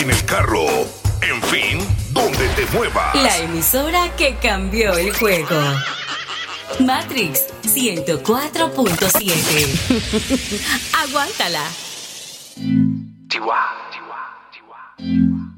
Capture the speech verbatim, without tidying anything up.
en el carro, en fin, donde te muevas. La emisora que cambió el juego. Matrix ciento cuatro punto siete. Aguántala. Chihuahua, Chihuahua, Chihuahua.